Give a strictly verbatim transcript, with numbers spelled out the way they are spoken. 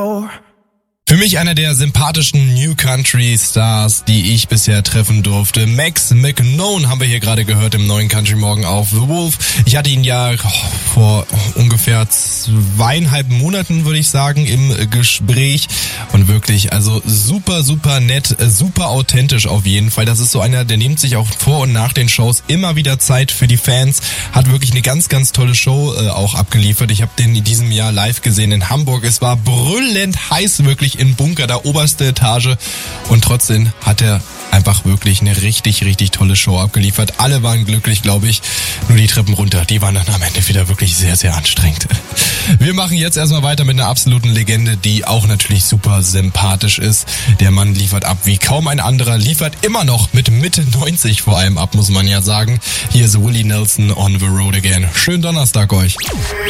Für mich einer der sympathischen New Country Stars, die ich bisher treffen durfte. Max McKnone haben wir hier gerade gehört im neuen Country Morgen auf The Wolf. Ich hatte ihn ja vor ungefähr zweieinhalb Monaten, würde ich sagen, im Gespräch. Und wirklich, also super, super nett, super authentisch auf jeden Fall. Das ist so einer, der nimmt sich auch vor und nach den Shows immer wieder Zeit für die Fans. Hat wirklich eine ganz, ganz tolle Show äh, auch abgeliefert. Ich habe den in diesem Jahr live gesehen in Hamburg. Es war brüllend heiß, wirklich im Bunker, da oberste Etage. Und trotzdem hat er einfach wirklich eine richtig, richtig tolle Show abgeliefert. Alle waren glücklich, glaube ich. Nur die Treppen runter, die waren dann am Ende wieder wirklich sehr, sehr anstrengend. Wir machen jetzt erstmal weiter mit einer absoluten Legende, die auch natürlich super sympathisch ist. Der Mann liefert ab wie kaum ein anderer, liefert immer noch mit Mitte neunzig vor allem ab, muss man ja sagen. Hier ist Willie Nelson on the road again. Schönen Donnerstag euch.